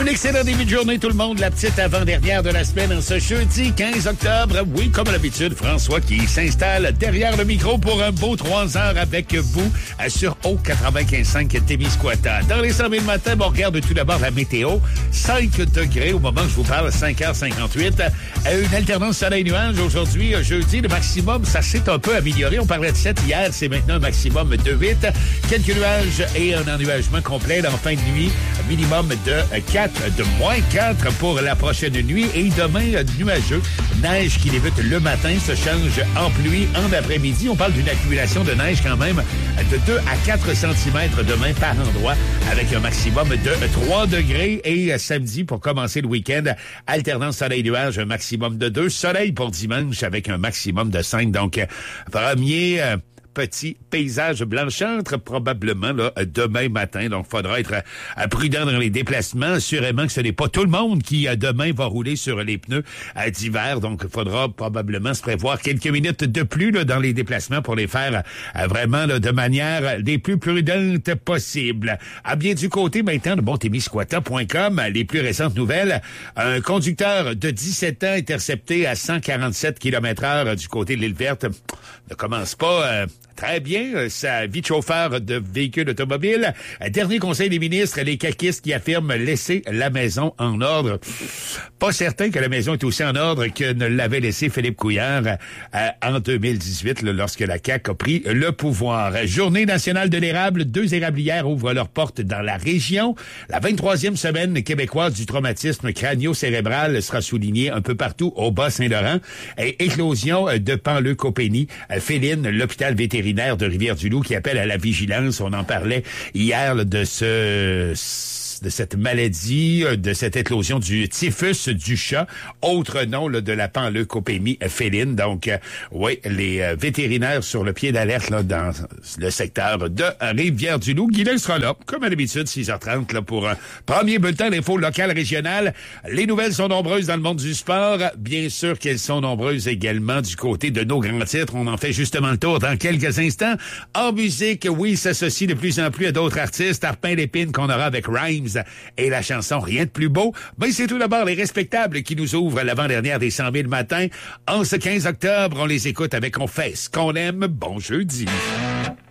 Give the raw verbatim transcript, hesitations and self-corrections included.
Un excellent début de journée, tout le monde. La petite avant-dernière de la semaine en ce jeudi quinze octobre. Oui, comme à l'habitude, François qui s'installe derrière le micro pour un beau trois heures avec vous sur O quatre-vingt-quinze cinq Témiscouata. Dans les cent mille matins, on regarde tout d'abord la météo. cinq degrés au moment que je vous parle, cinq heures cinquante-huit. Une alternance soleil-nuage aujourd'hui, jeudi. Le maximum, ça s'est un peu amélioré. On parlait de sept hier, c'est maintenant un maximum de huit. Quelques nuages et un ennuagement complet en fin de nuit. Minimum de quatre, de moins quatre pour la prochaine nuit. Et demain, nuageux. Neige qui débute le matin se change en pluie en après-midi. On parle d'une accumulation de neige quand même de deux à quatre centimètres demain par endroit avec un maximum de trois degrés. Et samedi, pour commencer le week-end, alternance soleil-nuage, un maximum de deux. Soleil pour dimanche avec un maximum de cinq. Donc, premier... Euh, petit paysage blanchâtre probablement là demain matin. Donc, faudra être euh, prudent dans les déplacements. Assurément que ce n'est pas tout le monde qui euh, demain va rouler sur les pneus euh, d'hiver. Donc, il faudra probablement se prévoir quelques minutes de plus là, dans les déplacements pour les faire euh, vraiment là, de manière les plus prudentes possible. À bien du côté maintenant de bon témiscouata point com, les plus récentes nouvelles. Un conducteur de dix-sept ans intercepté à cent quarante-sept kilomètres heure du côté de l'île verte ne commence pas... Euh, Très bien, sa vie de chauffeur de véhicule automobile. Dernier conseil des ministres, les caquistes qui affirment laisser la maison en ordre. Pas certain que la maison est aussi en ordre que ne l'avait laissé Philippe Couillard euh, en deux mille dix-huit, là, lorsque la C A Q a pris le pouvoir. Journée nationale de l'érable, deux érablières ouvrent leurs portes dans la région. La vingt-troisième semaine québécoise du traumatisme crânio-cérébral sera soulignée un peu partout au Bas-Saint-Laurent. Et éclosion de panleucopénie féline, l'hôpital vétérinaire de Rivière-du-Loup qui appelle à la vigilance. On en parlait hier là, de ce... de cette maladie, de cette éclosion du typhus du chat, autre nom là, de la panleucopénie féline. Donc, euh, oui, les euh, vétérinaires sur le pied d'alerte là dans le secteur de Rivière-du-Loup. Guylain sera là, comme à l'habitude, six heures trente là, pour un premier bulletin d'infos locales régionales. Les nouvelles sont nombreuses dans le monde du sport. Bien sûr qu'elles sont nombreuses également du côté de nos grands titres. On en fait justement le tour dans quelques instants. En musique, oui, s'associe de plus en plus à d'autres artistes. Arpin Lépine qu'on aura avec Rhymes et la chanson Rien de plus beau. Ben, c'est tout d'abord les Respectables qui nous ouvrent l'avant-dernière des cent mille matins. En ce quinze octobre, on les écoute avec On fait ce qu'on aime. Bon jeudi.